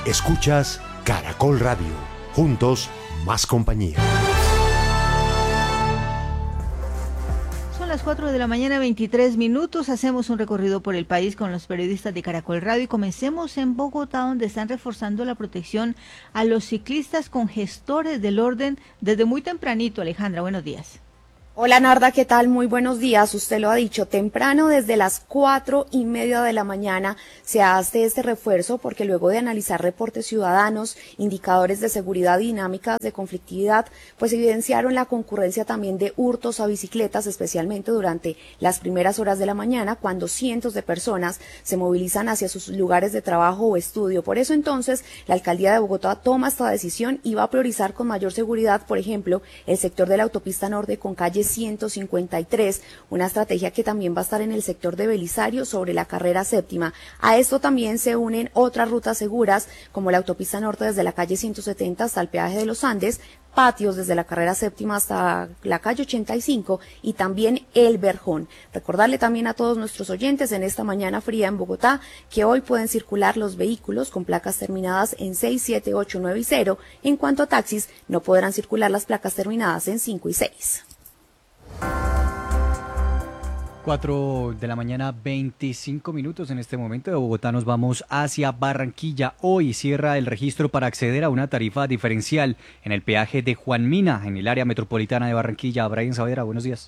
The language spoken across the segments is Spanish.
Escuchas Caracol Radio. Juntos, más compañía. Son las 4 de la mañana, 23 minutos. Hacemos un recorrido por el país con los periodistas de Caracol Radio y comencemos en Bogotá, donde están reforzando la protección a los ciclistas con gestores del orden desde muy tempranito. Alejandra, buenos días. Hola Narda, ¿qué tal? Muy buenos días. Usted lo ha dicho, temprano desde las 4:30 de la mañana se hace este refuerzo porque luego de analizar reportes ciudadanos, indicadores de seguridad y dinámicas de conflictividad, pues evidenciaron la concurrencia también de hurtos a bicicletas, especialmente durante las primeras horas de la mañana, cuando cientos de personas se movilizan hacia sus lugares de trabajo o estudio. Por eso entonces la Alcaldía de Bogotá toma esta decisión y va a priorizar con mayor seguridad, por ejemplo, el sector de la autopista norte con calle 153, una estrategia que también va a estar en el sector de Belisario sobre la carrera séptima. A esto también se unen otras rutas seguras como la autopista norte desde la calle 170 hasta el peaje de los Andes, patios desde la carrera séptima hasta la calle 85 y también el Verjón. Recordarle también a todos nuestros oyentes en esta mañana fría en Bogotá que hoy pueden circular los vehículos con placas terminadas en 6, 7, 8, 9 y 0. En cuanto a taxis, no podrán circular las placas terminadas en 5 y 6. 4 de la mañana, 25 minutos en este momento. De Bogotá nos vamos hacia Barranquilla. Hoy cierra el registro para acceder a una tarifa diferencial en el peaje de Juan Mina, en el área metropolitana de Barranquilla. Brian Saavedra, buenos días.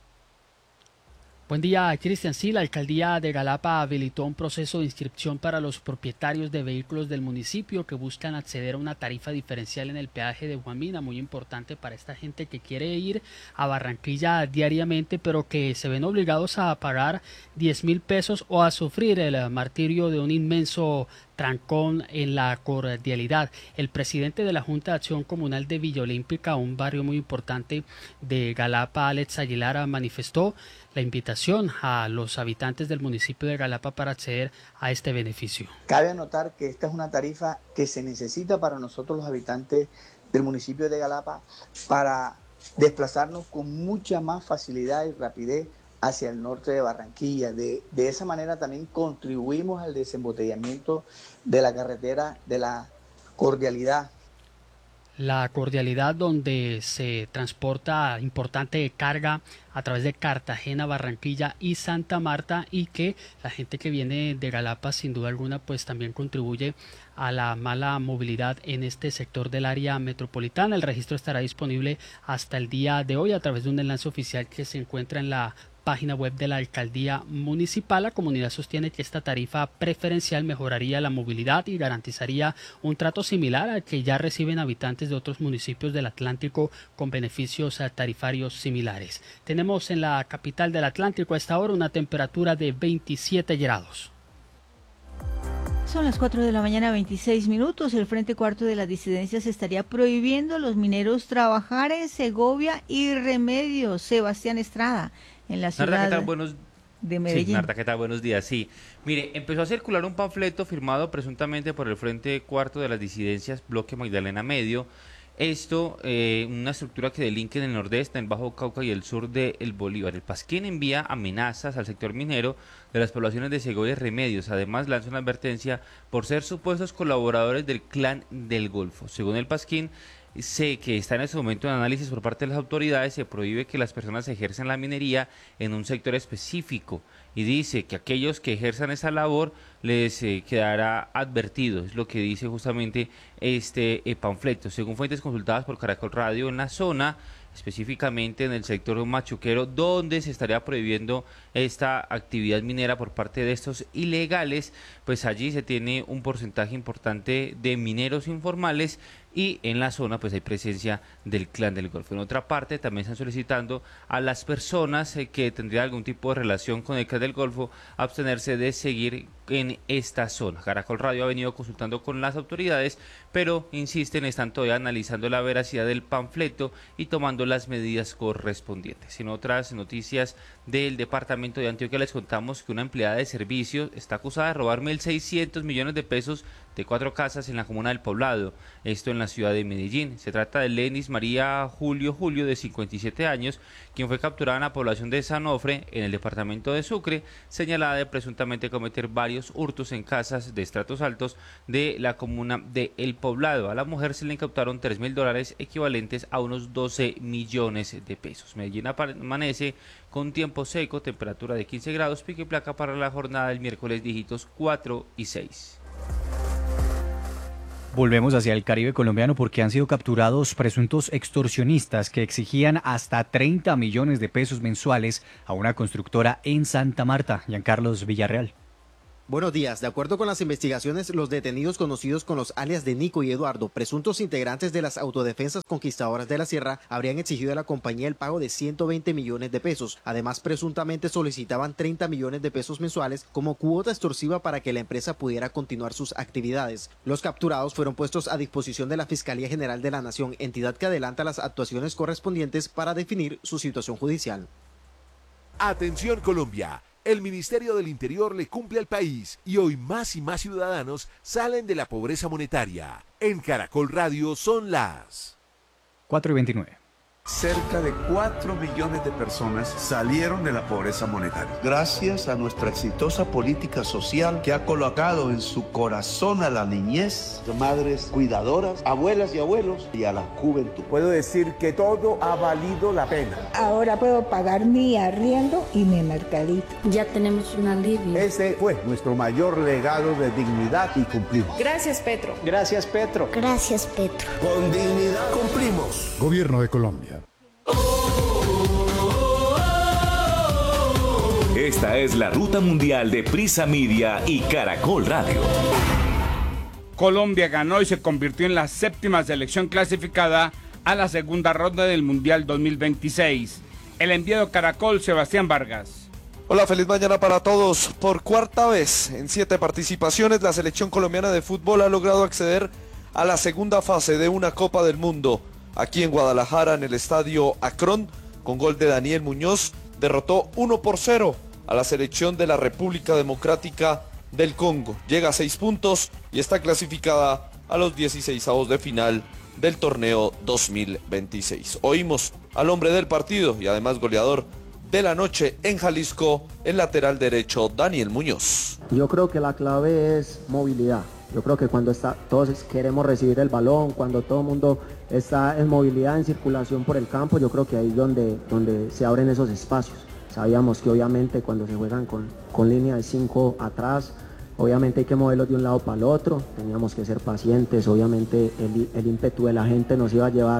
Buen día, Cristian. Sí, la alcaldía de Galapa habilitó un proceso de inscripción para los propietarios de vehículos del municipio que buscan acceder a una tarifa diferencial en el peaje de Juan Mina, muy importante para esta gente que quiere ir a Barranquilla diariamente, pero que se ven obligados a pagar 10.000 pesos o a sufrir el martirio de un inmenso trancón en la cordialidad. El presidente de la Junta de Acción Comunal de Villa Olímpica, un barrio muy importante de Galapa, Alex Aguilar, manifestó la invitación a los habitantes del municipio de Galapa para acceder a este beneficio. Cabe anotar que esta es una tarifa que se necesita para nosotros los habitantes del municipio de Galapa para desplazarnos con mucha más facilidad y rapidez hacia el norte de Barranquilla. De esa manera también contribuimos al desembotellamiento de la carretera de la cordialidad. La cordialidad, donde se transporta importante carga a través de Cartagena, Barranquilla y Santa Marta, y que la gente que viene de Galapa sin duda alguna pues también contribuye a la mala movilidad en este sector del área metropolitana. El registro estará disponible hasta el día de hoy a través de un enlace oficial que se encuentra en la página web de la alcaldía municipal. La comunidad sostiene que esta tarifa preferencial mejoraría la movilidad y garantizaría un trato similar al que ya reciben habitantes de otros municipios del Atlántico con beneficios tarifarios similares. Tenemos en la capital del Atlántico a esta hora una temperatura de 27 grados. Son las 4 de la mañana, 26 minutos. El Frente Cuarto de las Disidencias estaría prohibiendo a los mineros trabajar en Segovia y Remedios. Sebastián Estrada, en la ciudad Narda, ¿qué tal? De Medellín. Sí, Narda, ¿qué tal? Buenos días. Sí, mire, empezó a circular un panfleto firmado presuntamente por el Frente Cuarto de las Disidencias, Bloque Magdalena Medio. Esto, una estructura que delinque en el nordeste, en el Bajo Cauca y el sur de El Bolívar. El Pasquín envía amenazas al sector minero de las poblaciones de Segovia y Remedios. Además, lanza una advertencia por ser supuestos colaboradores del Clan del Golfo. Según el Pasquín, sé que está en este momento en análisis por parte de las autoridades, se prohíbe que las personas ejerzan la minería en un sector específico y dice que aquellos que ejerzan esa labor les quedará advertido, es lo que dice justamente este panfleto. Según fuentes consultadas por Caracol Radio, en la zona, específicamente en el sector machuquero, donde se estaría prohibiendo esta actividad minera por parte de estos ilegales, pues allí se tiene un porcentaje importante de mineros informales y en la zona pues hay presencia del Clan del Golfo. En otra parte también están solicitando a las personas que tendrían algún tipo de relación con el Clan del Golfo abstenerse de seguir en esta zona. Caracol Radio ha venido consultando con las autoridades, pero insisten, están todavía analizando la veracidad del panfleto y tomando las medidas correspondientes. En otras noticias del departamento de Antioquia les contamos que una empleada de servicios está acusada de robar 1.600 millones de pesos de 4 casas en la comuna del Poblado, esto en la ciudad de Medellín. Se trata de Lenis María Julio, de 57 años, quien fue capturada en la población de Sanofre, en el departamento de Sucre, señalada de presuntamente cometer varios hurtos en casas de estratos altos de la comuna de El Poblado. A la mujer se le incautaron $3.000, equivalentes a unos 12 millones de pesos. Medellín amanece con tiempo seco, temperatura de 15 grados, pico y placa para la jornada del miércoles, dígitos 4 y 6. Volvemos hacia el Caribe colombiano porque han sido capturados presuntos extorsionistas que exigían hasta 30 millones de pesos mensuales a una constructora en Santa Marta. Giancarlos Villarreal. Buenos días. De acuerdo con las investigaciones, los detenidos conocidos con los alias de Nico y Eduardo, presuntos integrantes de las autodefensas conquistadoras de la Sierra, habrían exigido a la compañía el pago de 120 millones de pesos. Además, presuntamente solicitaban 30 millones de pesos mensuales como cuota extorsiva para que la empresa pudiera continuar sus actividades. Los capturados fueron puestos a disposición de la Fiscalía General de la Nación, entidad que adelanta las actuaciones correspondientes para definir su situación judicial. Atención Colombia. El Ministerio del Interior le cumple al país y hoy más y más ciudadanos salen de la pobreza monetaria. En Caracol Radio son las 4:29. Cerca de 4 millones de personas salieron de la pobreza monetaria. Gracias a nuestra exitosa política social que ha colocado en su corazón a la niñez, madres cuidadoras, abuelas y abuelos y a la juventud. Puedo decir que todo ha valido la pena. Ahora puedo pagar mi arriendo y mi mercadito. Ya tenemos un alivio. Ese fue nuestro mayor legado de dignidad y cumplimos. Gracias, Petro. Gracias, Petro. Gracias, Petro. Con dignidad cumplimos. Gobierno de Colombia. Esta es la ruta mundial de Prisa Media y Caracol Radio. Colombia ganó y se convirtió en la 7ª selección clasificada a la segunda ronda del Mundial 2026. El enviado Caracol, Sebastián Vargas. Hola, feliz mañana para todos. Por cuarta vez en 7 participaciones, la selección colombiana de fútbol ha logrado acceder a la segunda fase de una Copa del Mundo. Aquí en Guadalajara, en el estadio Akron, con gol de Daniel Muñoz, derrotó 1-0 a la selección de la República Democrática del Congo. Llega a 6 puntos y está clasificada a los 16avos de final del torneo 2026. Oímos al hombre del partido y además goleador de la noche en Jalisco, el lateral derecho Daniel Muñoz. Yo creo que la clave es movilidad. Yo creo que cuando todos queremos recibir el balón, cuando todo el mundo está en movilidad, en circulación por el campo, yo creo que ahí es donde se abren esos espacios. Sabíamos que obviamente cuando se juegan con línea de 5 atrás, obviamente hay que moverlos de un lado para el otro, teníamos que ser pacientes, obviamente el ímpetu de la gente nos iba a llevar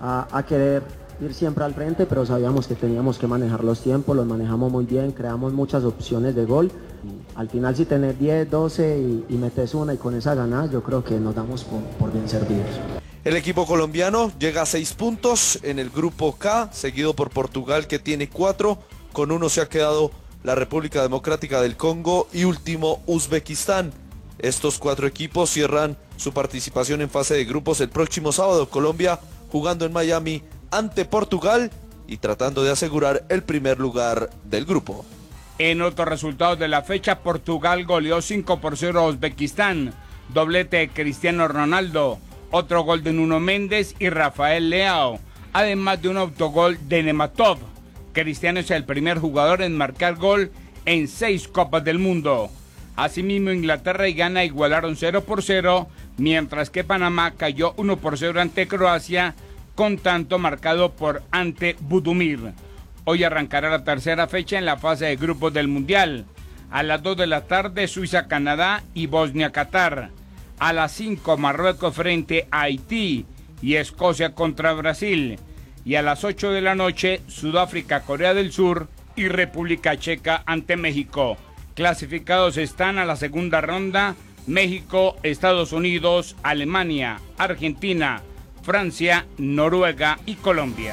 a querer ir siempre al frente, pero sabíamos que teníamos que manejar los tiempos, los manejamos muy bien, creamos muchas opciones de gol. Y al final si tener 10, 12 y metes una y con esa ganas, yo creo que nos damos por bien servidos. El equipo colombiano llega a 6 puntos en el grupo K, seguido por Portugal que tiene 4, con 1 se ha quedado la República Democrática del Congo y último Uzbekistán. Estos 4 equipos cierran su participación en fase de grupos el próximo sábado. Colombia jugando en Miami ante Portugal y tratando de asegurar el primer lugar del grupo. En otros resultados de la fecha, Portugal goleó 5-0 a Uzbekistán, doblete de Cristiano Ronaldo, otro gol de Nuno Méndez y Rafael Leao, además de un autogol de Nematov. Cristiano es el primer jugador en marcar gol en 6 Copas del Mundo. Asimismo, Inglaterra y Ghana igualaron 0-0, mientras que Panamá cayó 1-0 ante Croacia, con tanto marcado por Ante Budimir. Hoy arrancará la tercera fecha en la fase de grupos del Mundial. A las 2 de la tarde, Suiza-Canadá y Bosnia-Qatar. A las 5, Marruecos frente a Haití y Escocia contra Brasil. Y a las 8 de la noche, Sudáfrica, Corea del Sur y República Checa ante México. Clasificados están a la segunda ronda México, Estados Unidos, Alemania, Argentina, Francia, Noruega y Colombia.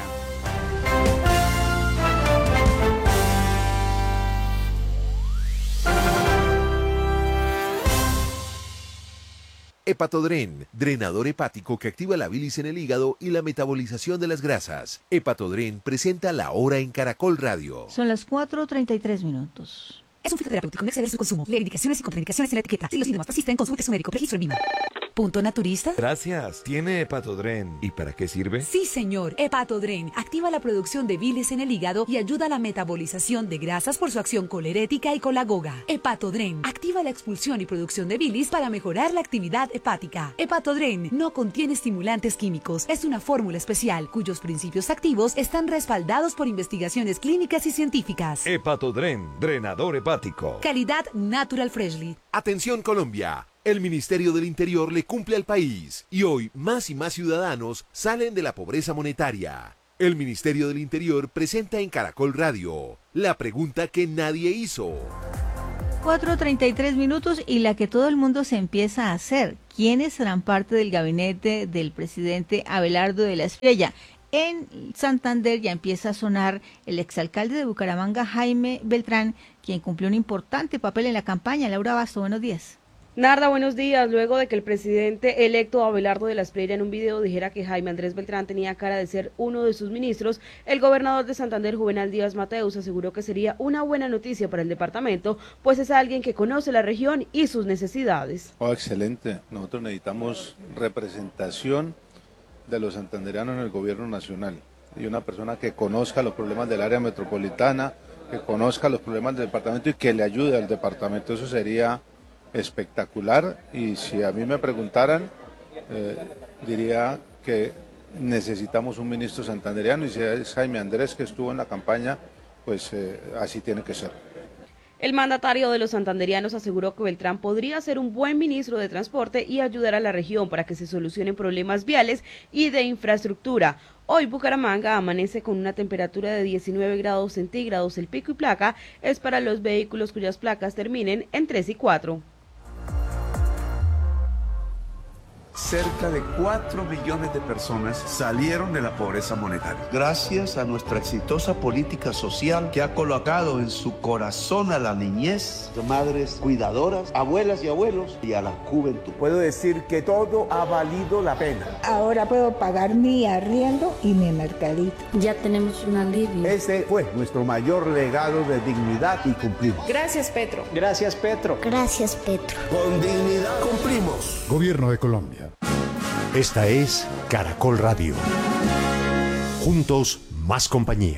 Hepatodren, drenador hepático que activa la bilis en el hígado y la metabolización de las grasas. Hepatodren presenta la hora en Caracol Radio. Son las 4:33 minutos. Es un fitoterapéutico, no exceder su consumo. Leer indicaciones y contraindicaciones en la etiqueta. Si los síntomas persisten, consulte a su médico. Registro en Lima. ¿Punto naturista? Gracias. ¿Tiene Hepatodren? ¿Y para qué sirve? Sí, señor. Hepatodren activa la producción de bilis en el hígado y ayuda a la metabolización de grasas por su acción colerética y colagoga. Hepatodren activa la expulsión y producción de bilis para mejorar la actividad hepática. Hepatodren no contiene estimulantes químicos. Es una fórmula especial cuyos principios activos están respaldados por investigaciones clínicas y científicas. Hepatodren, drenador hepático. Calidad Natural Freshly. Atención Colombia. El Ministerio del Interior le cumple al país y hoy más y más ciudadanos salen de la pobreza monetaria. El Ministerio del Interior presenta en Caracol Radio la pregunta que nadie hizo. 4:33 minutos y la que todo el mundo se empieza a hacer. ¿Quiénes serán parte del gabinete del presidente Abelardo de la Espriella? En Santander ya empieza a sonar el exalcalde de Bucaramanga, Jaime Beltrán, quien cumplió un importante papel en la campaña. Laura Basto, buenos días. Narda, buenos días. Luego de que el presidente electo Abelardo de la Espriella en un video dijera que Jaime Andrés Beltrán tenía cara de ser uno de sus ministros, el gobernador de Santander, Juvenal Díaz Mateus, aseguró que sería una buena noticia para el departamento, pues es alguien que conoce la región y sus necesidades. Excelente. Nosotros necesitamos representación de los santanderianos en el gobierno nacional y una persona que conozca los problemas del área metropolitana, que conozca los problemas del departamento y que le ayude al departamento. Eso sería espectacular, y si a mí me preguntaran, diría que necesitamos un ministro santanderiano, y si es Jaime Andrés que estuvo en la campaña, pues así tiene que ser. El mandatario de los santanderianos aseguró que Beltrán podría ser un buen ministro de transporte y ayudar a la región para que se solucionen problemas viales y de infraestructura. Hoy Bucaramanga amanece con una temperatura de 19 grados centígrados. El pico y placa es para los vehículos cuyas placas terminen en 3 y 4. Cerca de 4 millones de personas salieron de la pobreza monetaria. Gracias a nuestra exitosa política social que ha colocado en su corazón a la niñez, madres cuidadoras, abuelas y abuelos y a la juventud. Puedo decir que todo ha valido la pena. Ahora puedo pagar mi arriendo y mi mercadito. Ya tenemos un alivio. Ese fue nuestro mayor legado de dignidad y cumplimos. Gracias, Petro. Gracias, Petro. Gracias, Petro. Con dignidad cumplimos. Gobierno de Colombia. Esta es Caracol Radio. Juntos, más compañía.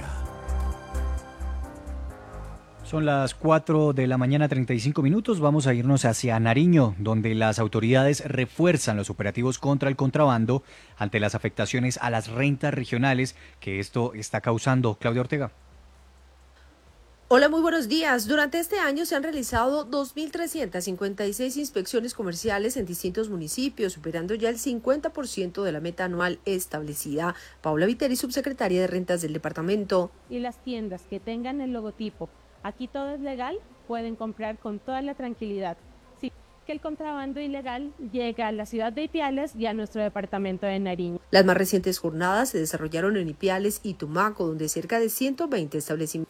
Son las 4 de la mañana, 35 minutos. Vamos a irnos hacia Nariño, donde las autoridades refuerzan los operativos contra el contrabando ante las afectaciones a las rentas regionales que esto está causando. Claudia Ortega. Hola, muy buenos días. Durante este año se han realizado 2.356 inspecciones comerciales en distintos municipios, superando ya el 50% de la meta anual establecida. Paula Viteri, subsecretaria de Rentas del departamento. Y las tiendas que tengan el logotipo "Aquí todo es legal" pueden comprar con toda la tranquilidad. Sí, que el contrabando ilegal llega a la ciudad de Ipiales y a nuestro departamento de Nariño. Las más recientes jornadas se desarrollaron en Ipiales y Tumaco, donde cerca de 120 establecimientos.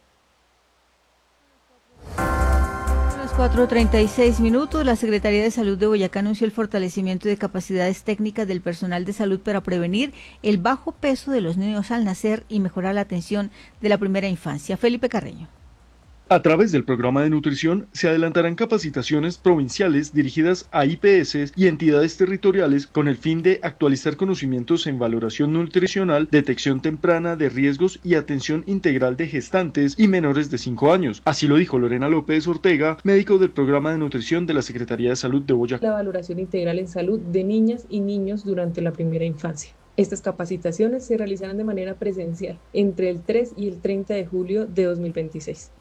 4:36 minutos. La Secretaría de Salud de Boyacá anunció el fortalecimiento de capacidades técnicas del personal de salud para prevenir el bajo peso de los niños al nacer y mejorar la atención de la primera infancia. Felipe Carreño. A través del programa de nutrición se adelantarán capacitaciones provinciales dirigidas a IPS y entidades territoriales con el fin de actualizar conocimientos en valoración nutricional, detección temprana de riesgos y atención integral de gestantes y menores de 5 años. Así lo dijo Lorena López Ortega, médico del programa de nutrición de la Secretaría de Salud de Boyacá. La valoración integral en salud de niñas y niños durante la primera infancia. Estas capacitaciones se realizarán de manera presencial entre el 3 y el 30 de julio de 2026.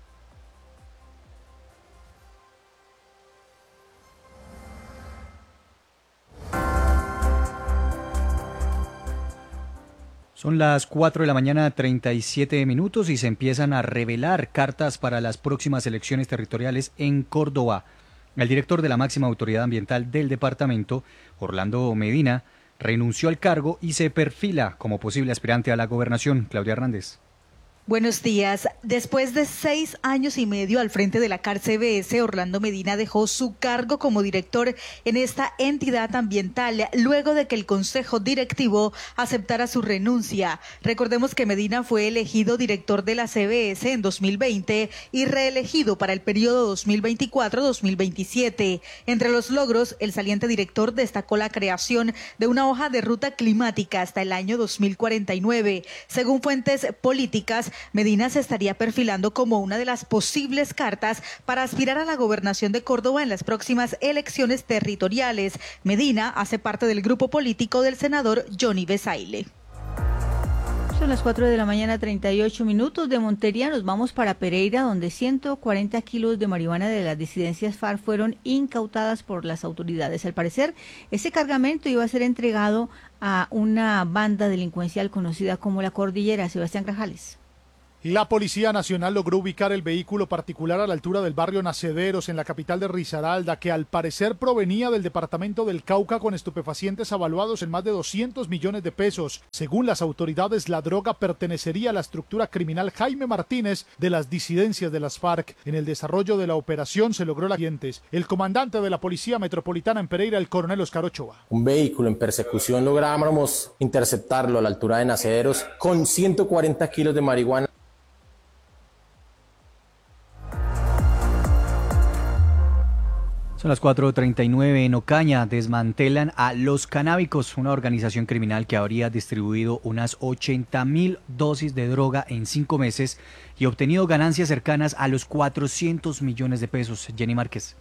Son las 4 de la mañana, 37 minutos y se empiezan a revelar cartas para las próximas elecciones territoriales en Córdoba. El director de la máxima autoridad ambiental del departamento, Orlando Medina, renunció al cargo y se perfila como posible aspirante a la gobernación. Claudia Hernández. Buenos días. Después de 6 años y medio al frente de la CAR CBS, Orlando Medina dejó su cargo como director en esta entidad ambiental luego de que el Consejo Directivo aceptara su renuncia. Recordemos que Medina fue elegido director de la CBS en 2020 y reelegido para el periodo 2024-2027. Entre los logros, el saliente director destacó la creación de una hoja de ruta climática hasta el año 2049. Según fuentes políticas, Medina se estaría perfilando como una de las posibles cartas para aspirar a la gobernación de Córdoba en las próximas elecciones territoriales. Medina hace parte del grupo político del senador Johnny Besaile. Son las 4 de la mañana, 38 minutos. De Montería nos vamos para Pereira, donde 140 kilos de marihuana de las disidencias FARC fueron incautadas por las autoridades. Al parecer, ese cargamento iba a ser entregado a una banda delincuencial conocida como La Cordillera. Sebastián Grajales. La Policía Nacional logró ubicar el vehículo particular a la altura del barrio Nacederos, en la capital de Risaralda, que al parecer provenía del departamento del Cauca con estupefacientes avaluados en más de 200 millones de pesos. Según las autoridades, la droga pertenecería a la estructura criminal Jaime Martínez de las disidencias de las FARC. En el desarrollo de la operación se logró las siguientes. El comandante de la Policía Metropolitana en Pereira, el coronel Oscar Ochoa. Un vehículo en persecución logramos interceptarlo a la altura de Nacederos con 140 kilos de marihuana. Son las 4:39 en Ocaña. Desmantelan a Los Canábicos, una organización criminal que habría distribuido unas 80.000 dosis de droga en 5 meses y obtenido ganancias cercanas a los 400 millones de pesos. Jenny Márquez.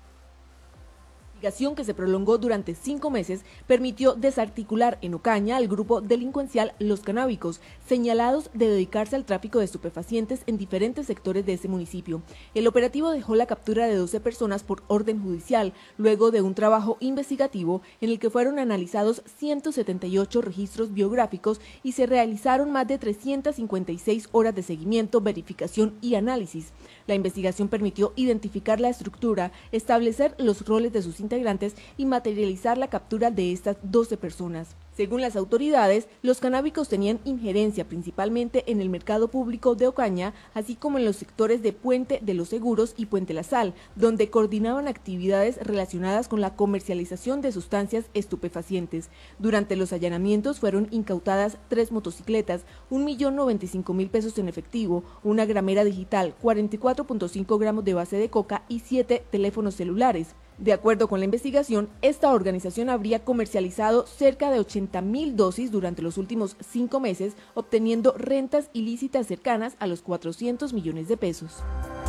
La investigación, que se prolongó durante 5 meses, permitió desarticular en Ocaña al grupo delincuencial Los Canábicos, señalados de dedicarse al tráfico de estupefacientes en diferentes sectores de ese municipio. El operativo dejó la captura de 12 personas por orden judicial, luego de un trabajo investigativo en el que fueron analizados 178 registros biográficos y se realizaron más de 356 horas de seguimiento, verificación y análisis. La investigación permitió identificar la estructura, establecer los roles de sus integrantes y materializar la captura de estas 12 personas. Según las autoridades, los canábicos tenían injerencia principalmente en el mercado público de Ocaña, así como en los sectores de Puente de los Seguros y Puente La Sal, donde coordinaban actividades relacionadas con la comercialización de sustancias estupefacientes. Durante los allanamientos fueron incautadas 3 motocicletas, 1.095.000 pesos en efectivo, una gramera digital, 44.5 gramos de base de coca y 7 teléfonos celulares. De acuerdo con la investigación, esta organización habría comercializado cerca de 80.000 dosis durante los últimos 5 meses, obteniendo rentas ilícitas cercanas a los 400 millones de pesos.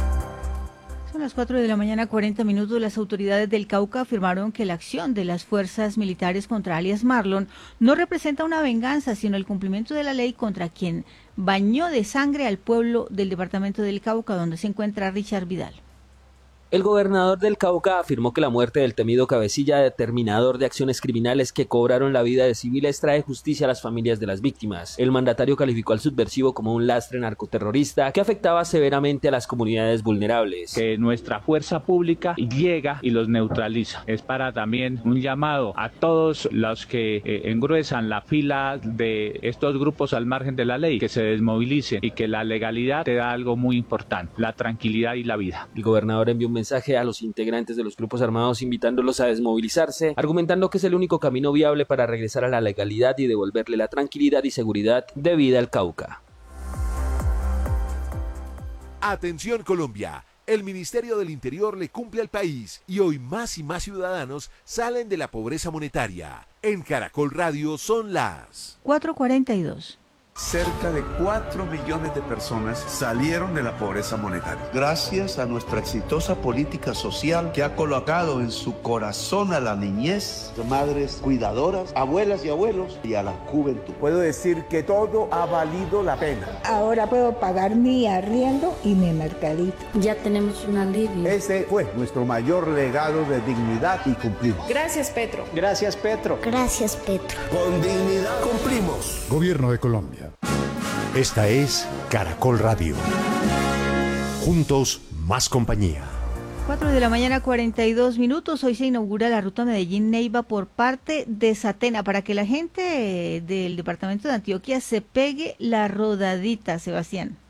Son las 4 de la mañana, 40 minutos. Las autoridades del Cauca afirmaron que la acción de las fuerzas militares contra alias Marlon no representa una venganza, sino el cumplimiento de la ley contra quien bañó de sangre al pueblo del departamento del Cauca, donde se encuentra Richard Vidal. El gobernador del Cauca afirmó que la muerte del temido cabecilla determinador de acciones criminales que cobraron la vida de civiles trae justicia a las familias de las víctimas. El mandatario calificó al subversivo como un lastre narcoterrorista que afectaba severamente a las comunidades vulnerables. Que nuestra fuerza pública llega y los neutraliza. Es para también un llamado a todos los que engruesan la fila de estos grupos al margen de la ley, que se desmovilicen y que la legalidad te da algo muy importante, la tranquilidad y la vida. El gobernador envió un mensaje a los integrantes de los grupos armados invitándolos a desmovilizarse, argumentando que es el único camino viable para regresar a la legalidad y devolverle la tranquilidad y seguridad de vida al Cauca. Atención Colombia, el Ministerio del Interior le cumple al país y hoy más y más ciudadanos salen de la pobreza monetaria. En Caracol Radio son las 4:42. Cerca de 4 millones de personas salieron de la pobreza monetaria. Gracias a nuestra exitosa política social que ha colocado en su corazón a la niñez, madres cuidadoras, abuelas y abuelos y a la juventud. Puedo decir que todo ha valido la pena. Ahora puedo pagar mi arriendo y mi mercadito. Ya tenemos un alivio. Ese fue nuestro mayor legado de dignidad y cumplimos. Gracias, Petro. Gracias, Petro. Gracias, Petro. Con dignidad cumplimos. Gobierno de Colombia. Esta es Caracol Radio. Juntos, más compañía. 4 de la mañana, 42 minutos. Hoy se inaugura la ruta Medellín-Neiva por parte de Satena para que la gente del departamento de Antioquia se pegue la rodadita, Sebastián.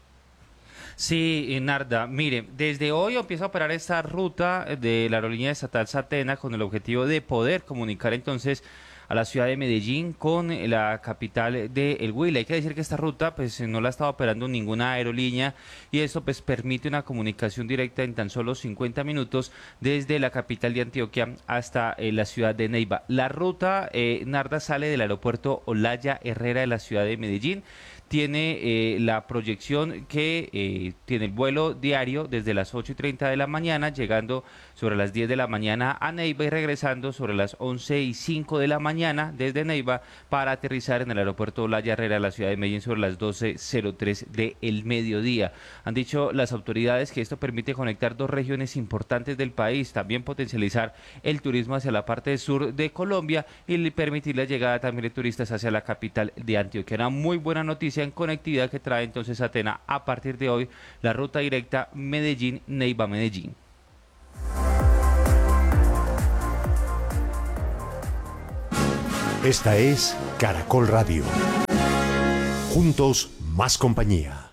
Sí, Narda, mire, desde hoy empieza a operar esta ruta de la aerolínea estatal Satena con el objetivo de poder comunicar entonces a la ciudad de Medellín con la capital del Huila. Hay que decir que esta ruta pues no la estaba operando ninguna aerolínea y esto pues permite una comunicación directa en tan solo 50 minutos desde la capital de Antioquia hasta la ciudad de Neiva. La ruta, Narda, sale del aeropuerto Olaya Herrera de la ciudad de Medellín. Tiene la proyección que tiene el vuelo diario desde las 8:30 de la mañana, llegando sobre las 10 de la mañana a Neiva y regresando sobre las 11:05 de la mañana desde Neiva para aterrizar en el aeropuerto Olaya Herrera de la ciudad de Medellín sobre las 12:03 del mediodía. Han dicho las autoridades que esto permite conectar dos regiones importantes del país, también potencializar el turismo hacia la parte sur de Colombia y permitir la llegada también de turistas hacia la capital de Antioquia. Una muy buena noticia en conectividad que trae entonces Atena a partir de hoy la ruta directa Medellín-Neiva-Medellín. Esta es Caracol Radio. Juntos, más compañía.